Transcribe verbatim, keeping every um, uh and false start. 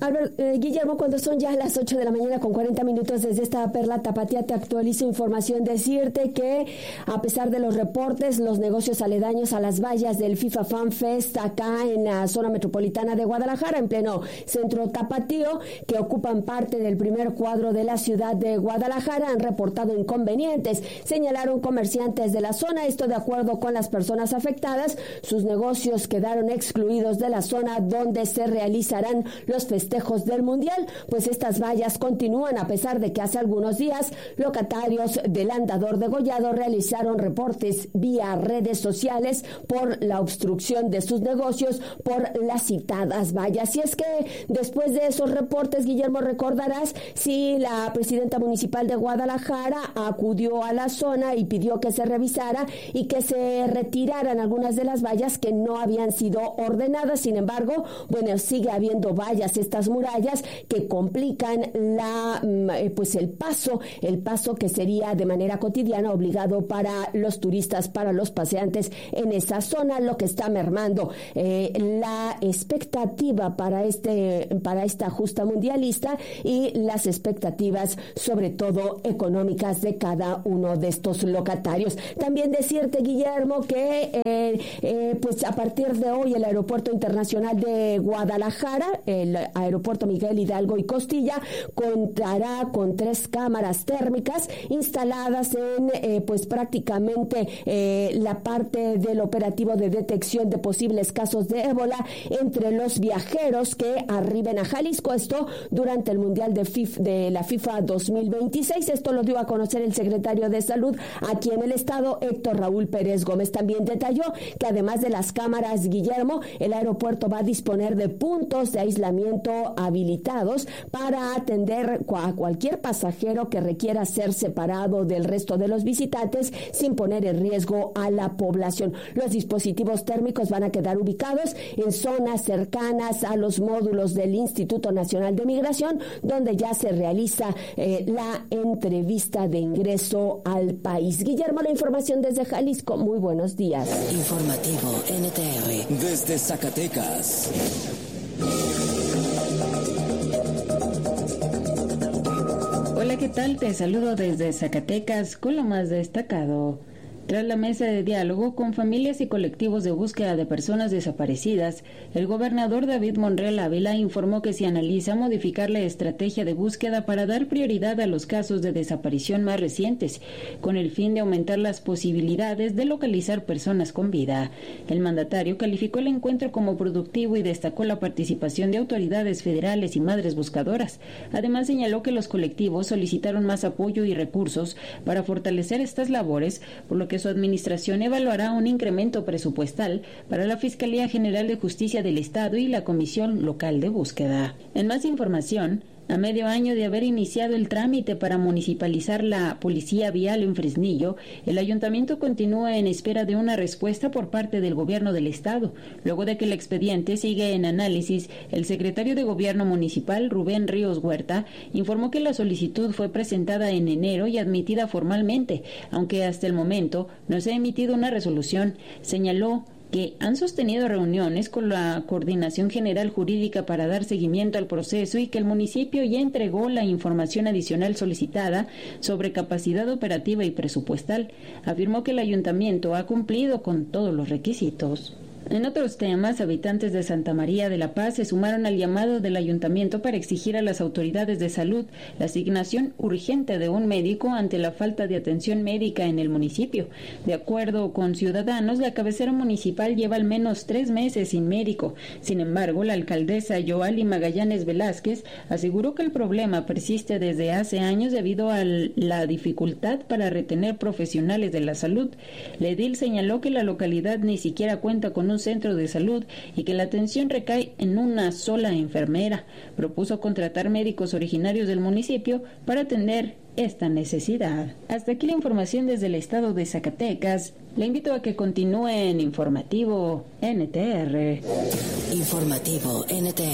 Albert, eh, Guillermo, cuando son ya las ocho de la mañana con cuarenta minutos desde esta Perla Tapatía, te actualizo información. Decirte que a pesar de los reportes, los negocios aledaños a las vallas del FIFA Fan Fest acá en la zona metropolitana de Guadalajara, en pleno centro tapatío, que ocupan parte del primer cuadro de la ciudad de Guadalajara, han reportado inconvenientes. Señalaron comerciantes de la zona, esto de acuerdo con las personas afectadas, sus negocios quedaron excluidos de la zona donde se realizarán los festejos del Mundial, pues estas vallas continúan a pesar de que hace algunos días locatarios del Andador Degollado realizaron reportes vía redes sociales por la obstrucción de sus negocios por las citadas vallas. Y es que después de esos reportes, Guillermo, recordarás, si la presidenta municipal de Guadalajara acudió a la zona y pidió que se revisara y que se retiraran algunas de las vallas que no habían sido ordenadas. Sin embargo, bueno, sigue habiendo vallas, estas murallas que complican la pues el paso, el paso que sería de manera cotidiana obligado para los turistas, para los paseantes en esa zona, lo que está mermando eh, la expectativa para este para esta justa mundialista y las expectativas sobre todo económicas de cada uno de estos locatarios. También decirte, Guillermo, que eh, eh, pues a partir de hoy el Aeropuerto Internacional de Guadalajara, el Aeropuerto Miguel Hidalgo y Costilla, contará con tres cámaras térmicas instaladas en eh, pues prácticamente eh, la parte del operativo de detección de posibles casos de ébola entre los viajeros que arriben a Jalisco, esto durante el Mundial de, FIFA, de la FIFA dos mil veintiséis. Esto lo dio a conocer el secretario de Salud aquí en el estado, Héctor Raúl Pérez Gómez. También detalló que además de las cámaras, Guillermo, el aeropuerto va a disponer de puntos de aislamiento habilitados para atender a cualquier pasajero que requiera ser separado del resto de los visitantes sin poner en riesgo a la población. Los dispositivos térmicos van a quedar ubicados en zonas cercanas a los módulos del Instituto Nacional de Migración, donde ya se realiza eh, la entrevista de ingreso al país. Guillermo, la información desde Jalisco. Muy buenos días. Informativo N T R desde Zacatecas. Hola, ¿qué tal? Te saludo desde Zacatecas con lo más destacado. Tras la mesa de diálogo con familias y colectivos de búsqueda de personas desaparecidas, el gobernador David Monreal Ávila informó que se analiza modificar la estrategia de búsqueda para dar prioridad a los casos de desaparición más recientes, con el fin de aumentar las posibilidades de localizar personas con vida. El mandatario calificó el encuentro como productivo y destacó la participación de autoridades federales y madres buscadoras. Además, señaló que los colectivos solicitaron más apoyo y recursos para fortalecer estas labores, por lo que su administración evaluará un incremento presupuestal para la Fiscalía General de Justicia del Estado y la Comisión Local de Búsqueda. En más información, a medio año de haber iniciado el trámite para municipalizar la policía vial en Fresnillo, el ayuntamiento continúa en espera de una respuesta por parte del gobierno del estado. Luego de que el expediente sigue en análisis, el secretario de Gobierno Municipal, Rubén Ríos Huerta, informó que la solicitud fue presentada en enero y admitida formalmente, aunque hasta el momento no se ha emitido una resolución. Señaló que han sostenido reuniones con la Coordinación General Jurídica para dar seguimiento al proceso y que el municipio ya entregó la información adicional solicitada sobre capacidad operativa y presupuestal. Afirmó que el ayuntamiento ha cumplido con todos los requisitos. En otros temas, habitantes de Santa María de la Paz se sumaron al llamado del ayuntamiento para exigir a las autoridades de salud la asignación urgente de un médico ante la falta de atención médica en el municipio. De acuerdo con ciudadanos, la cabecera municipal lleva al menos tres meses sin médico. Sin embargo, la alcaldesa Yoali Magallanes Velázquez aseguró que el problema persiste desde hace años debido a la dificultad para retener profesionales de la salud. La edil señaló que la localidad ni siquiera cuenta con un centro de salud y que la atención recae en una sola enfermera. Propuso contratar médicos originarios del municipio para atender esta necesidad. Hasta aquí la información desde el estado de Zacatecas. Le invito a que continúe en Informativo N T R. Informativo N T R.